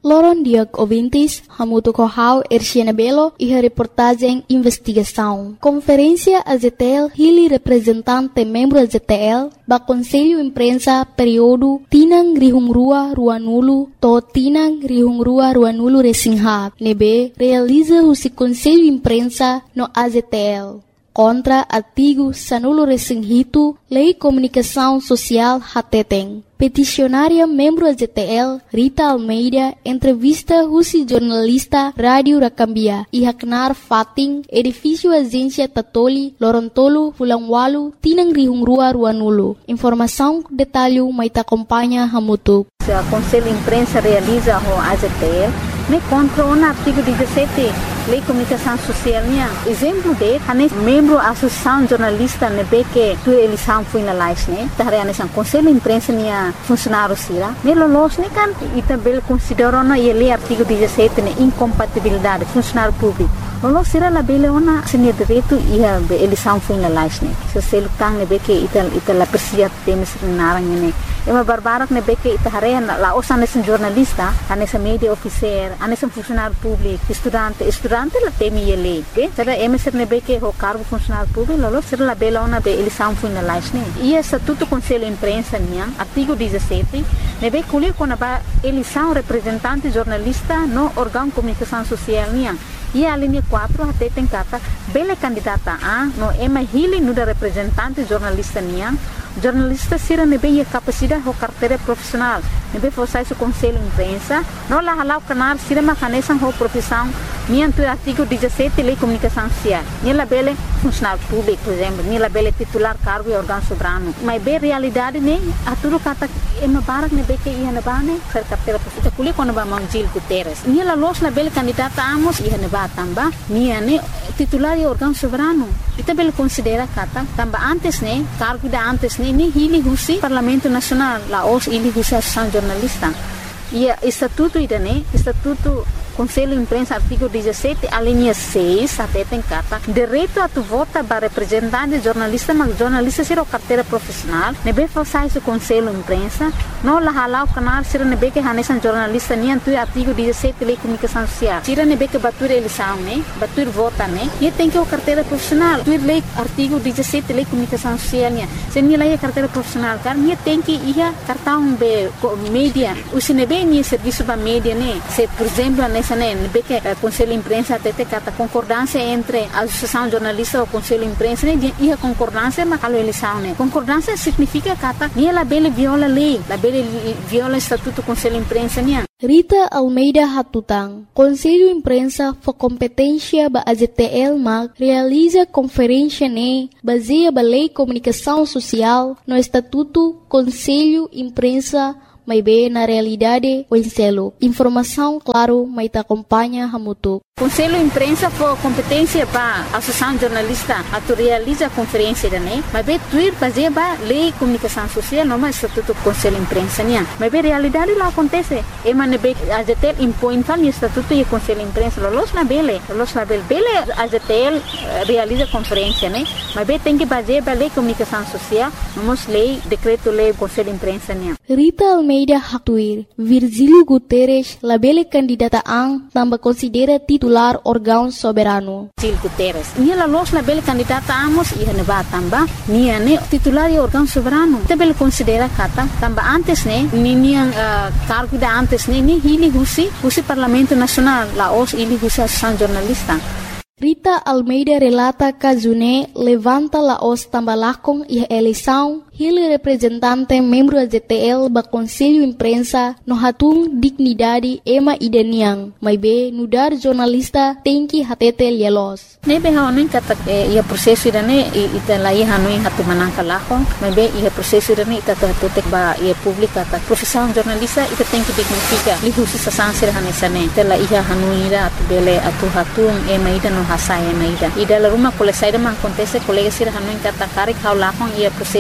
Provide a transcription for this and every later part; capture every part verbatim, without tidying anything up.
Loron Diag Ouvintes, Hamuto Kohau, Erciana Belo e a reportagem Investigação. Conferência A Z T L, Hili representante membro A Z T L, ba Conselho Imprensa período Tinang Rihungrua Ruanulu, to Tinang Rihungrua Ruanulu Resingha, nebe realiza o Conselho Imprensa no A Z T L. Contra artigo Sanulo Resinghito, Lei Comunicação Social Hateteng. Peticionária membro A Z T L, Rita Almeida, entrevista Rusi jornalista Rádio Rakambia, e Haknar Fating, edifício Agência Tatoli, Lorontolo, Fulangwalu, Tinang Rihungrua Ruanulu. Informação, detalhe, mas te acompanha Hamutu. O Conselho de Imprensa realiza o A Z T L, me contra o artigo dezessete, Lei de Comunicação Social. Exemplo de, hane membro da Associação Jornalista nebe que tu eleição foi na live, né? Tahare ane sang Conselho de Imprensa nia funcionário sira. Me lolos ne kan ita bel considero na ele artigo dezessete ne incompatibilidade funcionário público. Lolos sira la bele ona senia direito ia eleição foi na live, né? Se se lutang nebe que ita ita la persia temes narang ne. Ema barbarak nebe que ita hare la osan esse jornalista, ane esse media officer, ane esse funcionário público, estudante, estudante la temi ele, que será emeser nebe que o cargo funcionário público, lolo será la bela ona be eleição foi na live, né? E estatuto Conselho de Imprensa nia, artigo dezessete, nebe colher quando ba eleição representante jornalista no órgão comunicação social nia. E a linha quatro até tem cata bela candidata a no ema hili no da representante jornalista nia. Jornalista sira nebe a capacidade ou carteira profissional. Nebe forçar o Conselho de Imprensa, não lá halau canal sira macanesan ou profissão. Nia tu artigo dezessete Lei de Comunicação Social. Nia la bele funcionário público, por exemplo, nia la bele titular cargo e órgão soberano. Mas bem realidade né, a tudo cata ema barak nebe que ia na bane ser carteira profissional. Kuli quando ba Mangil Guterres. Nia la los la bele candidata amos ia na ba tamba. Nia ne titular e órgão soberano. Ita bele considera kata tamba antes né, cargo da antes né, ni hili husi Parlamento Nacional, la os hili husi Associação Jornalista. E estatuto ida né, estatuto Conselho de Imprensa, artigo dezessete, a linha seis, até tem carta, direito a tu vota para representante jornalista, mas jornalista será carteira profissional, nebe falsar esse Conselho de Imprensa, não lá halau canal, será nebe que hanesan jornalista, nem tu artigo dezessete, Lei de Comunicação Social, será nebe que batur eleição, né, batur vota, né, e tem que o carteira profissional, tu lei, artigo dezessete, Lei de Comunicação Social, né, se nem lá é carteira profissional, cara, nem tem que ir cartão be mídia, o se nebe nem serviço para mídia, né, se por exemplo, nessa nebe que o Conselho de Imprensa até tem carta concordância entre a Associação Jornalista e o Conselho de Imprensa, né, e a concordância mas a eleição, né, concordância significa carta, nem ela bele viola lei, la bele viola estatuto do Conselho de Imprensa, né. Rita Almeida Hatutang, Conselho de Imprensa for competência ba A Z T L mag realiza conferência ne baseia ba Lei de Comunicação Social no Estatuto Conselho de Imprensa mas bem na realidade o enselo. Informação, claro, mas te acompanha Hamutu. Conselho de Imprensa for competência para a Associação Jornalista a tu realiza a conferência, né? Mas bem tuir baseia ba Lei de Comunicação Social, não mais Estatuto do Conselho de Imprensa, né? Mas bem realidade lá acontece. E mas bem A Z T L impõe tal Estatuto e Conselho de Imprensa, los na bele, los na bele, bele A Z T L realiza a conferência, né? Mas bem tem que baseia ba Lei de Comunicação Social, não mais lei, decreto lei Conselho de Imprensa, né? Rita Almeida Hatuir, Virgílio Guterres, labele candidata ang tambah considera titular órgão soberano. Virgílio Guterres, nia la los labele candidata amos ia neba tamba, nia ne titular e órgão soberano. Tabele considera kata tamba antes ne, ni nia uh, cargo da antes ne, ni hili husi, husi Parlamento Nacional, la os hili husi Associação Jornalista. Rita Almeida relata que June levanta la os tambalakong e eleição, ele representante membro da Z T L ba Conselho de Imprensa no hatung dignidade ema ideniang, mas be nudar jornalista tem que hatete lielos. Nebe hanuin kata ia proseso idane ita lai hanuin hatu manangka lahong, mas be ia proseso idane ita hatutek ba ia publika ta profissão jornalista ita tem que dignifica lihusi sa sansir hanesane tela ia hanuin ida atu bele atu hatung ema ida no hasai ema ida ida la rumah kole saida man kontese kolega sir hanuin kata karik hau lahong ia proseso dane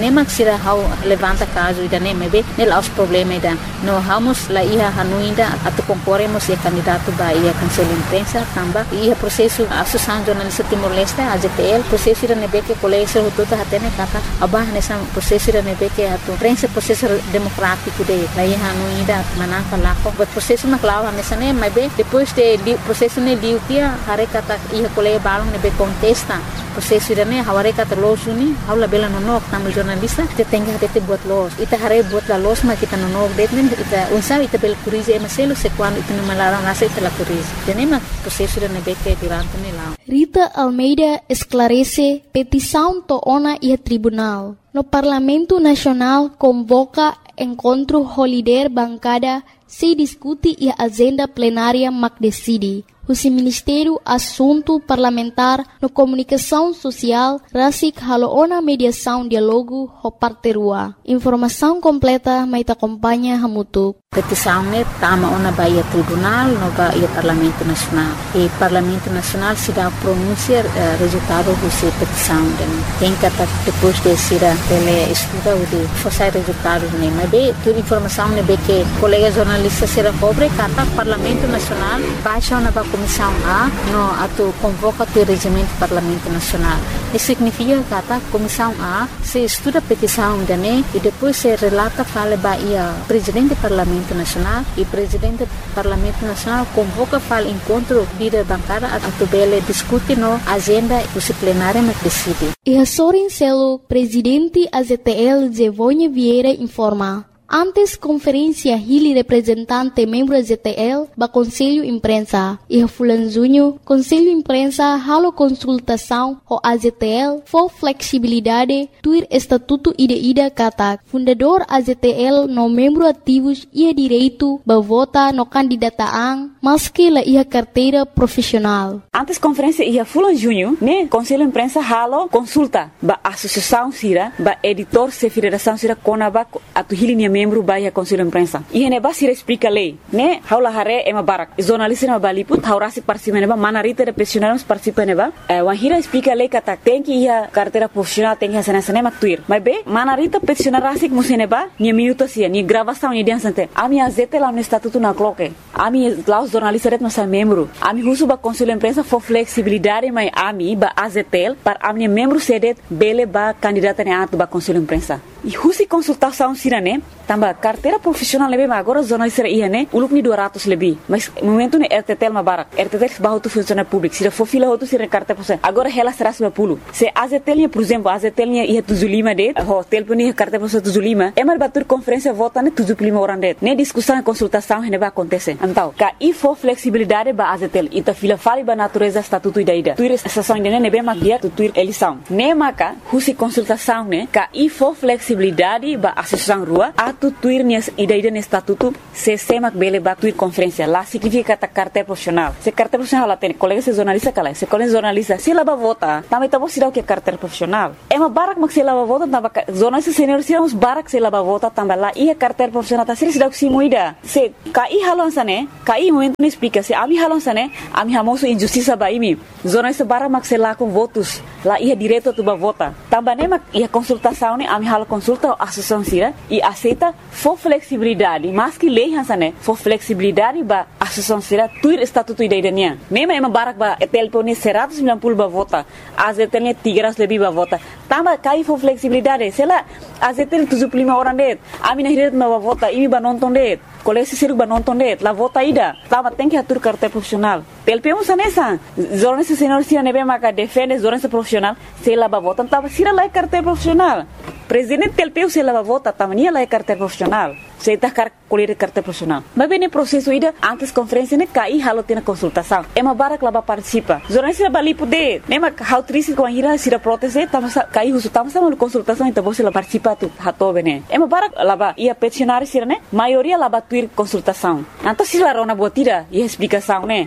nema sira hau levanta caso ida nem be nel aos problema ida no vamos la ia hanuinda atu concorremos e candidato ba ia conselho imprensa tamba ia processo associação jornalista Timor-Leste A J T L processo ida nebe que colégio tudo hatene kata abah nessa processo ida nebe que atu prensa processo democrático de la ia hanuinda manan falako but processo na clava nessa nem mas be depois de processo ne liu tia hare kata ia colégio balong nebe contesta processo ida ne haware kata losuni haula bela nonok tamu jornalista te tenga te buat los ita hare buat la los ma kita nonok det ne ita unsa ita bel curize emaselo se quando ita no malaram nasa ita la curize tenema processo ida nebe que durante ne lá Rita Almeida esclarece petição to ona e tribunal. No Parlamento Nacional convoca encontro holiday bancada se discute e a agenda plenária mac decide. O Ministério Assunto Parlamentar no Comunicação Social Rasik Haloona Mediação Dialogo ho Parterua. Informação completa mai te acompanha Hamutuk. Petição ne tama ona baia tribunal no baia Parlamento Nacional. E Parlamento Nacional se dá pronunciar uh, resultado dessa petição. Tem que depois de ser ele estuda o de fazer resultados ne. Mas bem, toda informação ne be que colegas jornalistas será pobre kata Parlamento Nacional baixa na Comissão A no ato convoca o regimento Parlamento Nacional. Isso significa que a Comissão A se estuda a petição da N E e depois se relata fala baia Presidente do Parlamento Nacional e Presidente do Parlamento Nacional convoca fala encontro líder bancada a tubele discute no agenda do plenário mas decide. E a Sorin Celo, Presidente A Z T L Zevonha Vieira informa. Antes conferência Hili representante membro da Z T L ba Conselho Imprensa e Fulan Junho Conselho Imprensa halo consultação o A Z T L for flexibilidade tuir estatuto ida ida kata fundador A Z T L no membro ativos ia direito ba vota no candidataan mas que la ia carteira profissional. Antes conferência ia Fulan Junho né Conselho Imprensa halo consulta ba associação sira ba editor se federação sira konaba atu Hili membro baia Conselho Imprensa. E hene ba sira explica lei, né? Haula hare ema barak. Jornalista na baliput, haurasi participa neba, manarita de profissionais participa neba. Eh, wahira explica lei kata tem que ia carteira profissional tem que ia sana sana maktuir. Mas be, manarita profissional rasik museneba, ni minuto sia, ni gravação ni dia sante. Ami azete lá no estatuto na cloque. Ami lá os jornalistas ret nossa membro. Ami husu ba Conselho Imprensa for flexibilidade mai ami ba A Z T L para ami membro sedet bele ba candidata ne atu ba Conselho Imprensa. E husi consultação sira né? Tamba carteira profissional lebih agora jornalista ia né? Uluk ni dua ratus lebih. Mas momento ne R T T L ma barak. R T T L bahu tu funcionário público. Sira for fila tu sira carteira profissional. Agora ela será sembilan puluh. Se A Z T L por exemplo, A Z T L ia tujuh puluh lima det. Ho telefon ia carteira profissional tujuh puluh lima. Emar batur conferência vota ne tujuh puluh lima orang det. Ne discussão e consultação hene ba acontece. Então, ka i for flexibilidade ba A Z T L. Ita fila fali ba natureza estatuto ida ida. Tuir estação ida ne be magia tu tuir eleição. Ne maka husi consultação ne ka i for flexibilidade ba associação rua atu tuir ni ida ida ne estatuto se semak bele ba tuir conferência lá significa ta carteira profissional se carteira profissional lá tem colega se jornalista kala se colega jornalista se lá ba vota também tá bom se dá o que carteira profissional é uma barak mak se lá ba vota tamba jornalista senior se uns barak se lá ba vota tamba lá e a carteira profissional tá se dá o que se moida se kai halon sane kai momento não explica se ami halon sane ami hamoso injustiça ba imi jornalista barak mak se lá com votos lá ia direto tu ba vota tamba ne mak ia consultação ne ami halo consulta associação sira e aceita for flexibilidade mas que lei hansane for flexibilidade ba associação sira tuir estatuto ida idania nema ema barak ba telpone seratus sembilan puluh ba vota A Z T L tiga ratus lebih ba vota tamba kai for flexibilidade sela A Z T L tujuh puluh lima orang det ami na hiret ba vota imi ba nonton det kolesi siruk ba nonton det la vota ida tamba tem que atur carteira profissional telpemo sanesa jornalista senior sira nebe maka defende jornalista profissional sela ba vota tamba sira la carteira profissional presidente telpeu se lava vota tamania la carteira profissional se tá car colher carteira profissional mas bem no processo ida antes conferência ne cai halo tem consultação é uma barak lava participa jornalista bali poder nema how triste com a hira sira proteste tama cai uso tama sama consultação então você la participa tu hato bene é uma barak lava ia peticionar sira ne maioria lava tuir consultação então se la rona botira e explicação ne ne bem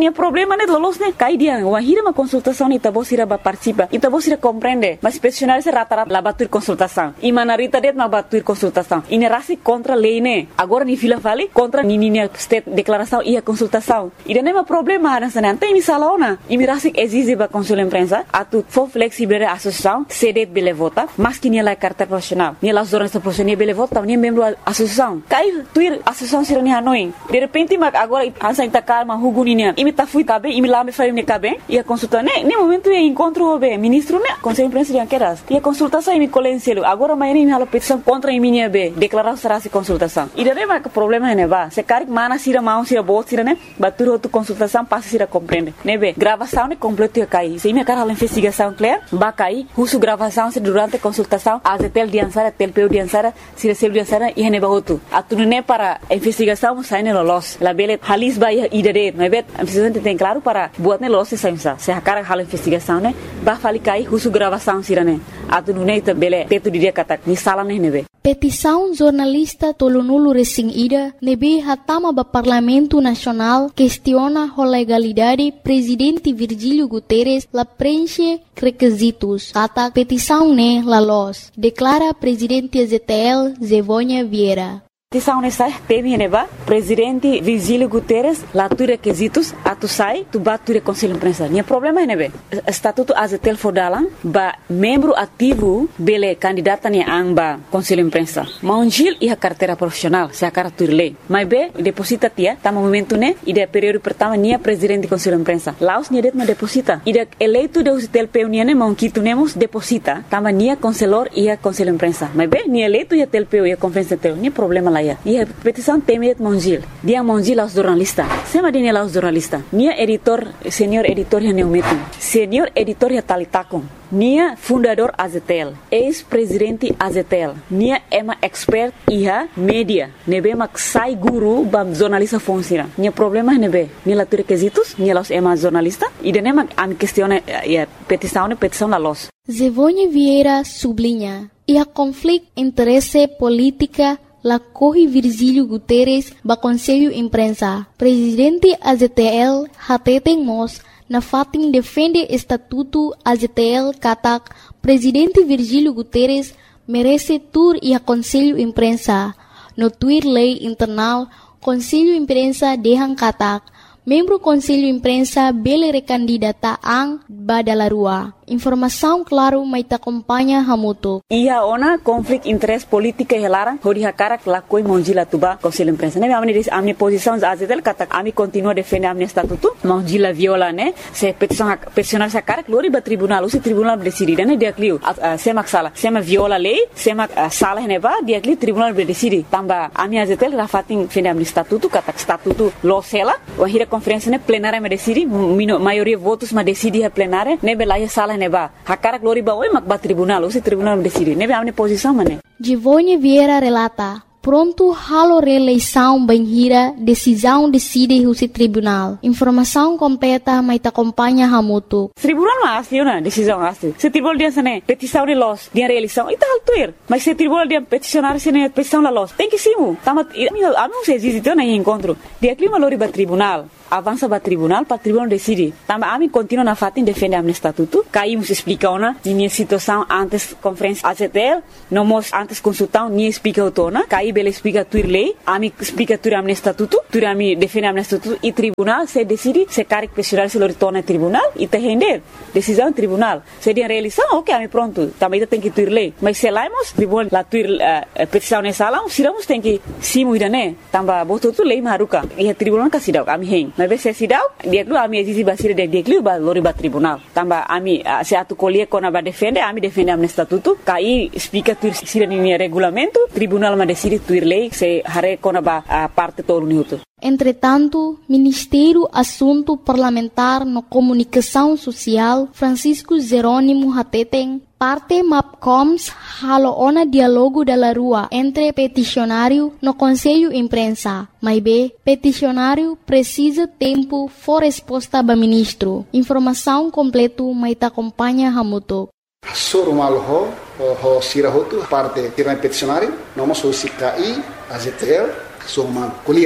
Nia problema né lolos né cai dia uma hira uma consultação ni tabo sira ba participa e tabo sira compreende mas peticionário se rata-rata la batur consultação e manarita det ma batur consultação e nerasi contra lei né agora ni fila vale contra ni ni state declaração e a consultação e não é problema nessa né tem misalona e mirasi exige ba consul imprensa atu for flexible associação cedet bele vota mas que ni la carta profissional ni la jornalista profissional bele vota ni membro associação cai tuir associação sira ni hanoi de repente mas agora ansa ita calma huguninia e me tá fui cabe e me lá me falei me cabe e a consulta né nem momento é encontro o ministro né conselho imprensa de queras e a consultação e me colencielo agora amanhã me hala petição contra em minha be declarar será se consultação e daí mas o problema é va se cari mana sira mão sira bot sira né batur outro consultação passa sira compreende né be gravação né completo cai se me cara a investigação clear ba cai uso gravação se durante a consultação a tel diansara tel peu diansara sira sel diansara e ne ba outro atu né para a investigação sai ne los la bele halis ba e daí não é bet a presidente tem claro para buat ne los se saimsa se a cara hala investigação né ba fali cai uso gravação sira né atu né bele teto dia kata ni sala ne nebe petição jornalista tolonulu recém ida nebe hatama ba Parlamento Nacional questiona a legalidade presidente Virgílio Guterres la preenche requisitos kata petição ne la los declara presidente Z T L Zevônia Vieira. Petição nessa teme neba presidente Virgílio Guterres lá tu requisitos atu sai tu bature conselho imprensa nia problema nebe estatuto azetel fodalan ba membro ativo bele candidata ni amba conselho imprensa maunjil e a carteira profissional se a carteira lei mas be deposita tia tá momento né e de período pertama nia presidente conselho imprensa laos nia det ma deposita e de eleito de azetel peunia ne monquito nemos deposita tama nia conselor e a conselho imprensa mas be nia eleito e a tel peu e a conferência tel nia problema lá e a petição teme Mongil dia Mongil aos jornalista sema dine aos jornalista nia editor senior editor ya neumetin senior editor ya talitakon nia fundador Azetel ex-presidente Azetel nia ema expert iha media nebe mak sai guru bam jornalista fonsira nia problema nebe nia la requisitos nia los ema jornalista e de nema am questione ya petição petição la los Zevônia Vieira sublinha e a conflito interesse política la corre Virgílio Guterres ba Conselho Imprensa. Presidente A Z T L hateten mos na fatin defende estatuto A Z T L katak Presidente Virgílio Guterres merece tur e a Conselho Imprensa. No tuir lei internal Conselho Imprensa dehan katak membro Conselho Imprensa bele recandidata ang badalarua. Informação claro mai ta acompanha hamuto. Ia ona conflito interesse política helara hori hakara la koi monjila tuba Conselho Imprensa. Ne amni dis amni posição azetel kata ami continua defende amni estatuto monjila viola ne se petição peticionar sa cara glori ba tribunal usi tribunal decide ne dia clio sema sala sema viola lei sema sala ne ba dia clio tribunal decide tamba ami azetel rafatin defende amni estatuto kata estatuto lo sela o hira conferência ne plenária me decide maioria votos ma decide a plenária ne belaia sala neba hakara glori ba oi mak ba tribunal usi tribunal decide nebe amne posição mane Zevônia Vieira relata pronto halo reeleição banhira decisão decide o tribunal informação completa mai ta acompanha hamuto tribunal mas asli na decisão asli se tribunal dia sene petição de los dia reeleição ita altuir mas se tribunal dia peticionar sene petição la los tem que simu tamat ami se existe na encontro dia clima lori ba tribunal avança para tribunal para tribunal decide tamba ami continua na fatin defende amne estatuto caímos explica ona minha situação antes conferência A Z T L não mos antes consultão ni explica otona caí bele explica tuir lei ami explica tuir amne estatuto tuir ami defende amne estatuto e tribunal se decide se caric pessoal se retorna tribunal e te render decisão tribunal se dia reeleição ok ami pronto também tem que tuir lei mas se laimos tribunal la tuir uh, petição nessa sala siramos tem que simu idane tamba boto tu lei maruka e tribunal ka sidau ami hen mas se sidau dia glu ami existe basira de dia glu ba lori ba tribunal tamba ami uh, se atu colie kona ba defende ami defende amne estatuto kai explica tuir sira ni regulamento tribunal ma decide tuir lei se hare kona ba uh, parte todo niuto. Entretanto, Ministério Assunto Parlamentar no Comunicação Social Francisco Jerônimo Hateten parte MAPCOMS haloona diálogo da rua entre peticionário no Conselho Imprensa. Mas B, peticionário precisa tempo for resposta ba ministro. Informação completo mai ta acompanha hamuto. Soro malho ho sirahotu parte tirana peticionário, nós somos C K I, A Z T L, somos colia.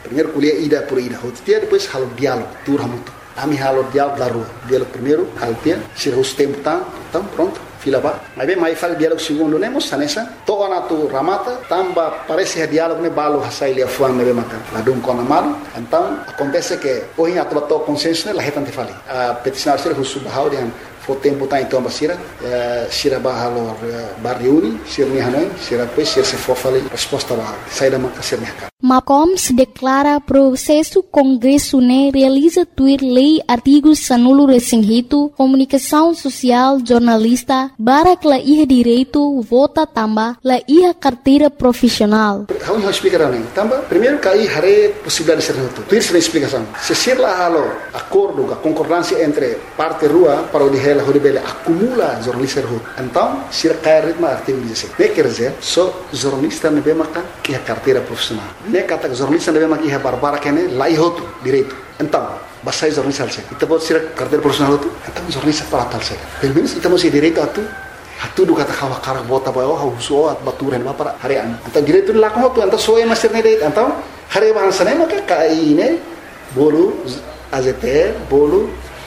Primeiro colher ida por ida. Outro dia, depois halo diálogo, turma muito. A mim halo diálogo da rua. Diálogo primeiro, halo dia, se os tempo tá, então pronto. Fila ba. Mas bem, mas fala diálogo segundo, né, moça, nessa. Toda na tu ramata, tamba, parece que diálogo né balo hasai lia fuan né mata. Lá dum com amado. Então, acontece que hoje a tua consciência né, lá retante fali. A peticionar ser o subhau de foi tempo tá então basira, sira bahalo barriuni, sira ni hanoi, sira depois sira se for fali resposta ba. Sai da manca ser mercado. Macom se declara processo Congresso né realiza tuir lei artigos sanulo resinhito, comunicação social, jornalista, barak la iha direito, vota tamba, la iha carteira profissional. How you explica não? Tamba, primeiro cai hare possibilidade de ser outro. Tuir se explicação. Se ser lá halo acordo, a concordância entre parte rua para o de ela horibele acumula jornalista rua. Então, se cai ritmo artigo dezessete. Ne quer dizer, só jornalista não vê maca que a carteira profissional. Ne kata jornalista não vê maca que a barbara que né lá e outro direito. Então, basta jornalista alce. Então pode ser carteira profissional outro. Então jornalista para tal se. Pelo menos então se direito a tu. A tudo kata kawa karak bota bayo ha uso at baturan ba para harian. Então direito lá com tu. Então só é master direito. Então hari bahasa ne maka kai ne bolu A Z T L bolu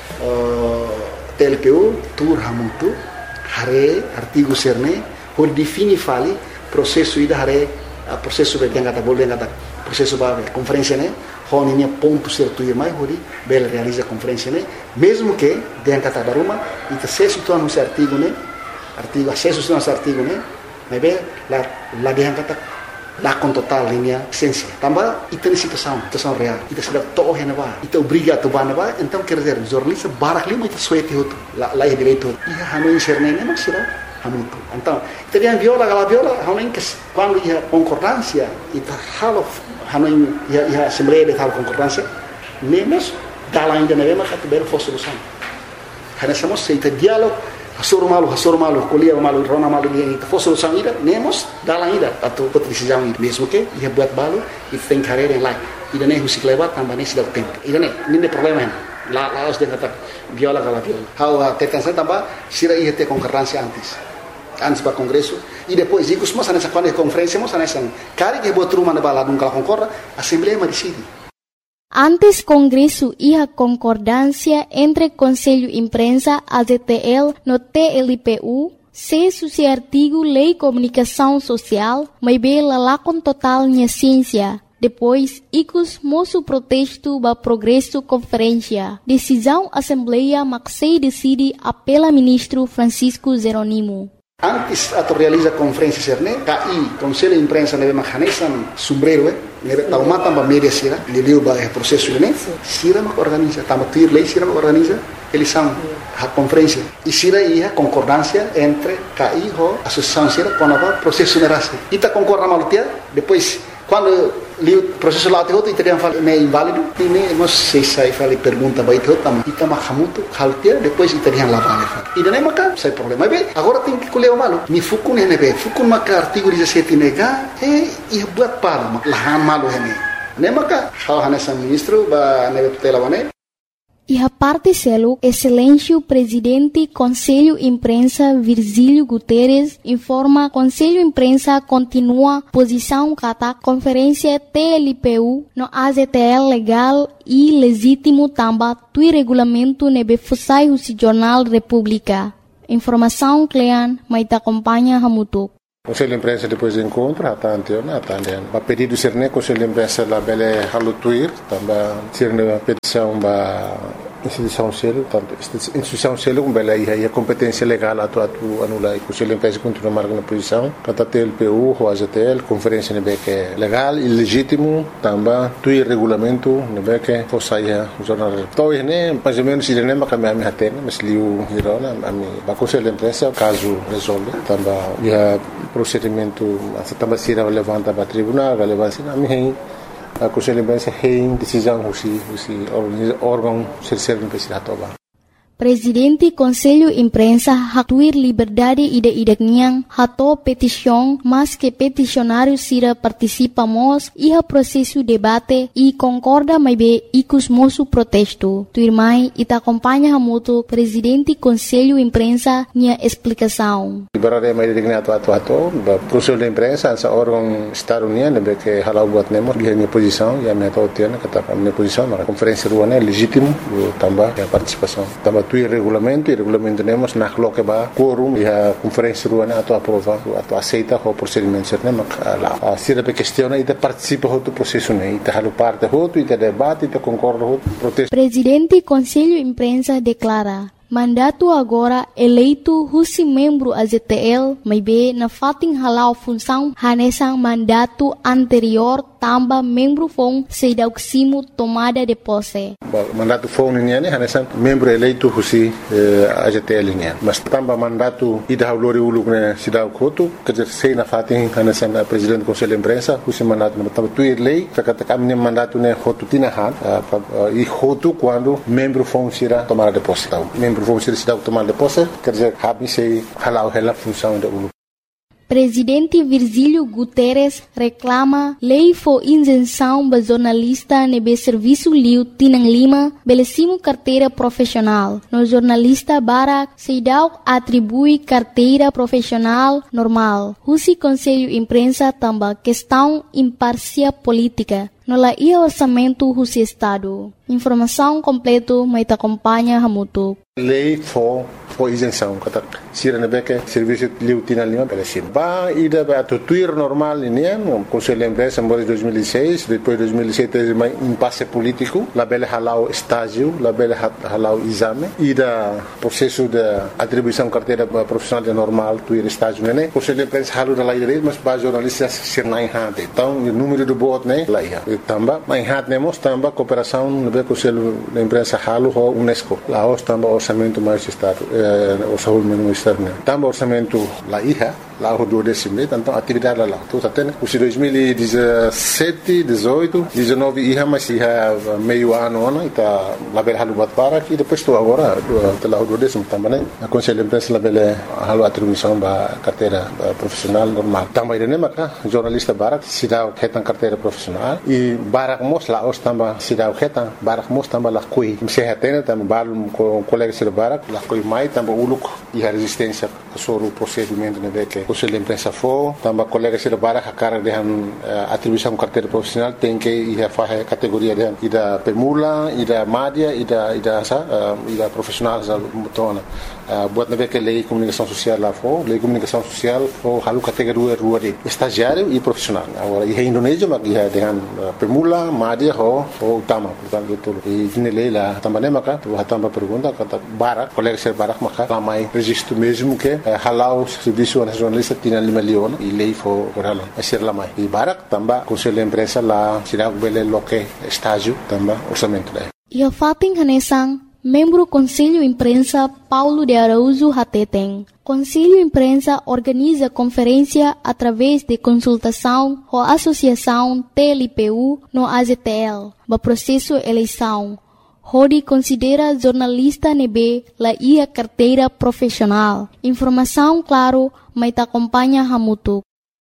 T L P U tur hamutu hare artigo serne hor defini fali processo ida hare processo be kata bol kata processo ba conferência né hon ini ponto certo ir mais hori bel realiza conferência né mesmo que den kata daruma ita sesu tu anu artigo né artigo acesso tu anu artigo né mas be la la den kata la com total linha essência também ita ni situação situação real ita sudah toh hena ba ita obriga tu bana ba então quer dizer jornalista barak lima ita suete hotu la la direito ia hanu inserne né mas será hamutu então ita dia viola gala viola hanu que quando ia concordância ita halo hanu ia ia assembleia de tal concordância nemos dala ainda não é mas que belo fosse solução hana somos ita diálogo Hasur malu, hasur malu, kuliah malu, rona malu dia itu. For solução ida, nemos dalam ida atau kot decisão ida. Mesmo que ia buat balu, itu tem carreira yang lain. Ida nem musik lewat tambah nem sudah tempo. Ida nem, ini problema ini. La la harus dia kata viola kala viola. How tekan saya tambah sira ia te concordância antes. Antes para congresso e depois ikut semua sana quando conferência mo sana sana. Kari que buat rumah na bala dum kala concorda, assembleia ma decide. Antes Congresso ia concordância entre Conselho Imprensa, A Z T L, no T L P U, se suci artigo Lei Comunicação Social, mas bela lá com total minha ciência. Depois, icus moço protesto ba progresso conferência. Decisão Assembleia Maxei decide apela ministro Francisco Zeronimo. Antes atau realiza conferência serne, K I, Conselho Imprensa nebe mahanesan sombrero, nebe tauma tamba media sira, liliu ba é processo né, sira mak organiza, tamba tuir lei sira mak organiza, eles são a conferência e sira ia concordância entre K I ho associação sira com a processo nerase. Ita concorda malutia, depois quando liu processo lá teu itu dia fala né inválido, ini nós sei sai fala pergunta ba itu tama, ita mahamutu haltia, depois ita dia lá vale. E daí maka sai problema bem. Agora tem que colher o malu. Ni fukun né be, fukun maka artigo dezessete nega, eh ia buat pala, lahan malu hene. Né maka hal hanesa ministro ba nebe tutela bane. E a parte selo, excelência presidente Conselho Imprensa Virgílio Guterres informa Conselho Imprensa continua posição kata conferência T L P U no A Z T L legal e legítimo tamba tui regulamento nebe fusai o Jornal República. Informação Clean, mas te acompanha Hamutuk. Conselho de Imprensa depois do encontro, até anteontem, até anteontem. A pedido ser né, Conselho de Imprensa lá bele halutuir, também ser né petição ba instituição selo, tanto instituição selo com bele aí a competência legal atu atu anula e Conselho de Imprensa continua marcando posição, kata T L P U, o A Z T L, conferência né que é legal e legítimo, também tui regulamento né que fosse o jornal. Então né, mais ou menos ele nem vai me ater, mas liu hirona, a mim, ba Conselho de Imprensa caso resolve, também ia procedimento também se levanta para tribunal, relevância na minha a Conselho de Imprensa tem decisão se se órgão ser serve para se atobar. Presidente Conselho Imprensa hatuir liberdade ida-idak niang hato petisyong mas que peticionário sira participamos iha processo debate e concorda mai be ikus mosu protesto. Tuirmai ita acompanha hamuto Presidente Conselho Imprensa nia explicação. Liberdade mai digna atu atu atu, Conselho de Imprensa essa órgão Estado União nebe que halau buat nemos biar minha posição e a minha totiana kata minha posição na conferência ruana legítimo tambah a participação. Tambah tu regulamento e regulamento temos na coloca ba quórum e a conferência ruana atu aprova atu aceita o procedimento ser nema lá. A sira pe questiona e de participa do processo né e halu parte hoto e de debate e de concorda hoto protesto. Presidente Conselho Imprensa declara mandato agora eleito husi membro A Z T L mai be na fating halau função hanesang mandato anterior tamba membro fong sedauksimo tomada de posse. Mandato fong niya ni hanesang membro eleito husi eh, A Z T L niya. Mas tamba mandato ida haulori uluk na sidaw koto kajer sei na fating hanesang presidente Conselho de Imprensa husi mandato na tamba tuir lei kakata kami mandato ne hotu tinahan uh, e hotu quando membro fong sira tomada de posse. Vamos ser cidade tomar de posse, quer dizer, habis sei halau hela função da ulu. Presidente Virgílio Guterres reclama lei for isenção ba jornalista nebe serviço liu tinang lima belesimo carteira profissional. No jornalista Barak Seidau atribui carteira profissional normal. Husi Conselho Imprensa tamba questão imparcial política. No la ia orçamento husi Estado. Informação completo mai ta acompanha hamutu. Lei for for isenção kata sira nebe que serviço liu tinang lima belesimo. Ba ida ba tuir normal ini no Conselho de Imprensa em dois mil e seis, depois dois mil e sete mais impasse político, la bele halau estágio, la bele halau exame, ida processo de atribuição carteira profissional de normal tuir estágio né. Conselho de Imprensa halu da lei dele, mas ba jornalistas ser na enhate. Então o número do voto né lá ia. Tamba, mas enhate nemos tamba cooperação no Conselho de Imprensa halu ho UNESCO. Lá os tamba orçamento mais estado, eh, orçamento mais estado né. Tamba orçamento lá ia. Lá o do décimo, então atividade lá. Então até os dois mil e dezessete, dezoito, dezenove ia mais ia meio ano ano está lá bela halu bat para e depois estou agora lá o do décimo também né. A Conselho de Imprensa lá bela halu atribuição ba carteira profissional normal. Também ele maka jornalista barak sidau ketan carteira profissional e barak mos lá os também sidau ketan barak mos também lá coi. Se retena também balum com colega de barak lá coi mai também uluk e a resistência sobre o procedimento né que Conselho de Imprensa for, também colegas de barak a cara de uh, atribuição carteira profissional tem que ir a fazer categoria de ida pemula, ida média, ida ida sa, uh, ida profissional sa mutona. Uh, buat nabe que lei comunicação social lá for, lei comunicação social for halu categoria rua de estagiário e profissional. Agora e Indonésia mas ia dengan uh, pemula, média ho ho utama, portanto itu. E ini lei lá também maka, tu também pergunta kata barak, colegas de barak maka ramai registro mesmo que uh, halau serviço nacional lista tinha lima leon e lei for oral a ser lá mais e barak tamba Conselho de Imprensa lá será bele loque estágio tamba orçamento daí. E a fating hanesang membro Conselho Imprensa Paulo de Araújo Hateteng. Conselho Imprensa organiza conferência através de consultação com a Associação T L P U no A Z T L, ba processo eleição. Hodi considera jornalista nebe la ia carteira profissional. Informação claro, mas te acompanha hamutu.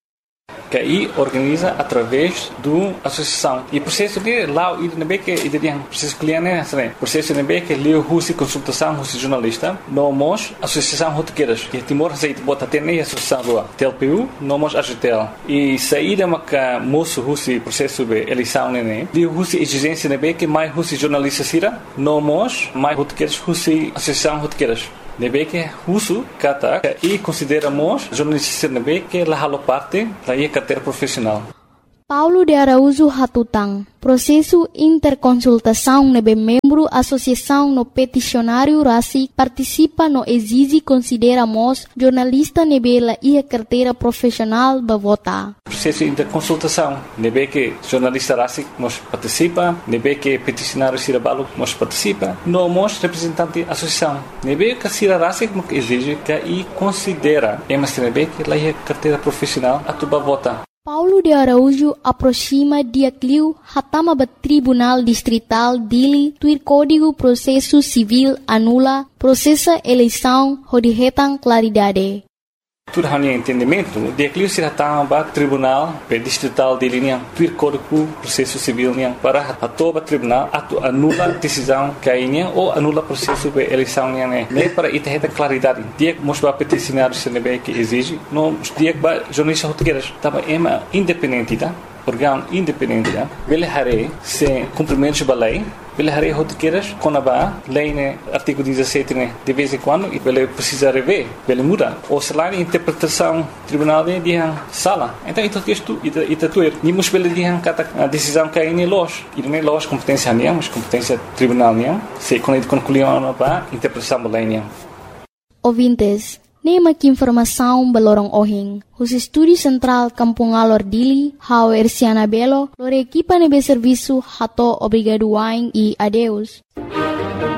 Que aí organiza através do associação e processo de lá e nebe que e tem processo cliente né processo nebe que leu husi consultação husi jornalista nomos associação rotequeiras que Timor aceita bota até nem associação rua T L P U nomos A Z T L e saída maca moço husi processo de eleição né de husi exigência nebe que mais husi jornalista sira nomos mais rotequeiras husi associação rotequeiras nebe que husu kata e consideramos jornalista nebe que la halo parte da ia carteira profissional. Paulo de Araújo Hatutang. Processo interconsultação nebe membro associação no peticionário Rasi participa no exige consideramos jornalista nebe la ia carteira profissional ba vota. Processo interconsultação nebe que jornalista Rasi nos participa, nebe que peticionário Sirabalo nos participa, no mos representante associação nebe que Sira Rasi nos exige que e considera emas nebe que la ia carteira profissional a tu ba vota. Paulo de Araújo aproxima Diacliu hatama ba Tribunal Distrital Dili tuir Código Processo Civil anula processa eleição rodihetang claridade. Tudo hanya entendimento, Diacliu se hatama ba Tribunal Distrital Dili niang tuir Código Processo Civil niang para atoba tribunal atu anula decisão kainya ou anula processo de eleição niang ne. Ne para itaheta claridade. Diak mosba peticionário se nebe que exige, no diak ba jornalista rotegueiras, tava ema independente, tá? Órgão independente, tá? Bele hare se cumprimento da lei. Bele hare rotegueiras quando ba lei né artigo dezessete né de vez em quando e bele precisa rever, bele muda. Ou se lá interpretação tribunal de dia sala. Então isso que isto ita ita tuer. Ni mos bele dia kata a decisão que é los. E não é los competência nia, mas competência tribunal nia. Se quando concluiu ba interpretação da lei nia. Ouvintes, nema que informação balorong ohing. Os estúdios central Kampung Alor Dili, hao Erciana Belo, lore equipa nebe serviço hato obrigado wain e adeus.